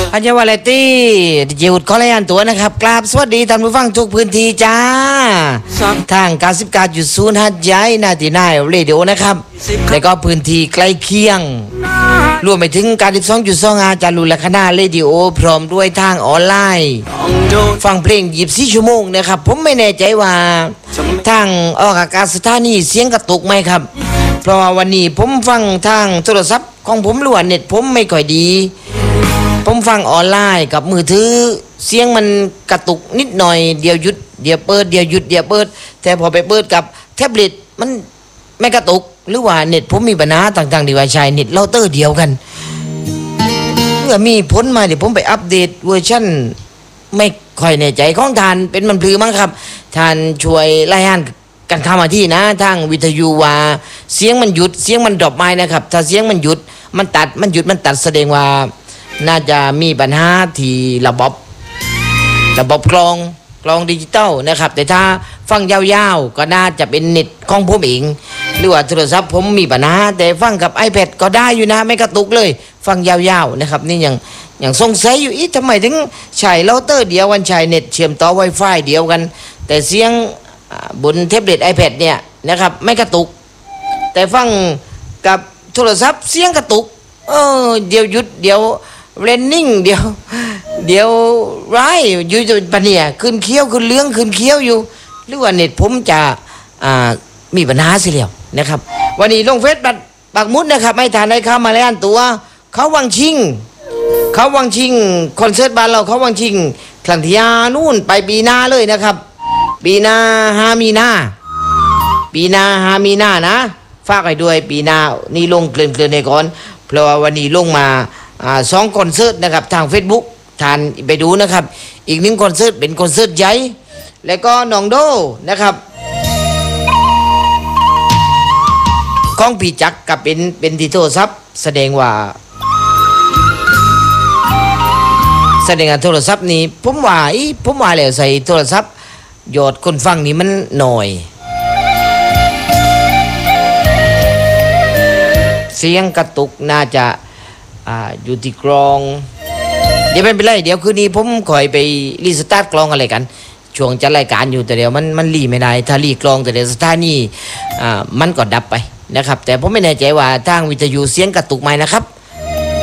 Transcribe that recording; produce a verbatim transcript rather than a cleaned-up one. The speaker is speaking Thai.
อาจารย์วาเลตี้เยวดขอรายงานตัวนะครับกราบสวัสดีท่านผู้ฟังทุกพื้นที่จ้าทาง เก้าสิบเก้าจุดศูนย์ หัดใหญ่นาทีนายเรดิโอนะครับแล้วก็พื้นที่ใกล้เคียงรวมไปถึง เก้าสิบสองจุดสอง อาจารย์ลุลคณะเรดิโอพร้อมด้วยทางออนไลน์ฟังเพลงยี่สิบสี่ชั่วโมงนะครับผมไม่แน่ใจว่าทางออกอากาศสถานีเสียงกระตุกไหมครับเพราะว่าวันนี้ผมฟังทางโทรศัพท์ของผมหรือว่าเน็ตผมไม่ค่อยดีผมฟังออนไลน์กับมือถือเสียงมันกระตุกนิดหน่อยเดี๋ยวหยุดเดี๋ยวเปิดเดี๋ยวหยุดเดี๋ยวเปิดแต่พอไปเปิดกับแท็บเล็ตมันไม่กระตุกหรือว่าเน็ตผมมีปัญหาต่างๆดีว่าใช้เน็ตเราเตอร์เดียวกันเมื่อมีผลมาเดี๋ยวผมไปอัปเดตเวอร์ชันไม่ค่อยแน่ใจของทานเป็นมันพลือมั้งครับทานช่วยรายงานกันเข้ามาที่นะทางวิทยุว่าเสียงมันหยุดเสียงมันดรอปไม้นะครับถ้าเสียงมันหยุดมันตัดมันหยุดมันตัดแสดงว่าน่าจะมีปัญหาที่ระบบระบบกลองกลองดิจิตอลนะครับแต่ถ้าฟังยาวๆก็น่าจะเป็นเน็ตของผมเองหรือว่าโทรศัพท์ผมมีปัญหาแต่ฟังกับ iPad ก็ได้อยู่นะไม่กระตุกเลยฟังยาวๆนะครับนี่ยังยังสงสัยอยู่อีทำไมถึงใช้เราเตอร์เดียวกันใช้เน็ตเชื่อมต่อ Wi-Fi เดียวกันแต่เสียงบนแท็บเล็ต iPad เนี่ยนะครับไม่กระตุกแต่ฟังกับโทรศัพท์เสียงกระตุกเออเดี๋ยวหยุดเดี๋ยวเรนนิ่งเดี๋ยวเดี๋ยวร้ายอยู่จนปะเนี่ยขึ้นเคี้ยวขึ้นเลี้ยงขึ้นเคี้ยวอยู่หรือว่าเน็ตผมจะอ่ามีปัญหาสิแล้วนะครับวันนี้ลงเฟซบัตรปักมุดนะครับไม่ทานได้เข้ามาแล้วอันตัวเขาวังชิงเขาวังชิงคอนเสิร์ตบ้านเราเขาวังชิงคลังทิยานู่นไปปีหน้าเลยนะครับปีหน้าฮามีนาปีหน้าฮามีนานะฝากให้ด้วยปีหน้านี่ลงเกลื่อนๆในก่อนเพราะว่าวันนี้ลงมาอ่าสองคอนเสิร์ตนะครับทาง Facebook ทานไปดูนะครับอีกหนึ่งคอนเสิร์ตเป็นคอนเสิร์ตใหญ่แล้วก็น้องโดนะครับของพี่จักรกับเป็นเป็นที่โทรศัพท์แสดงว่าแสดงว่าโทรศัพท์นี้ผมว่าอีผมว่าแล้วใส่โทรศัพท์ยอดคนฟังนี่มันหน่อยเสียงกระตุกน่าจะอ่าอยู่ที่กลองเดี๋ยวเป็นไปเลยเดี๋ยวคืนนี้ผมคอยไปรีสตาร์ทกลองอะไรกันช่วงจัดรายการอยู่แต่เดี๋ยวมันมันรีไม่ได้ถ้ารีกลองแต่เดี๋ยวสถานีอ่ามันก็ดับไปนะครับแต่ผมไม่แน่ใจว่าทางวิทยุเสียงกระตุกไหมนะครับ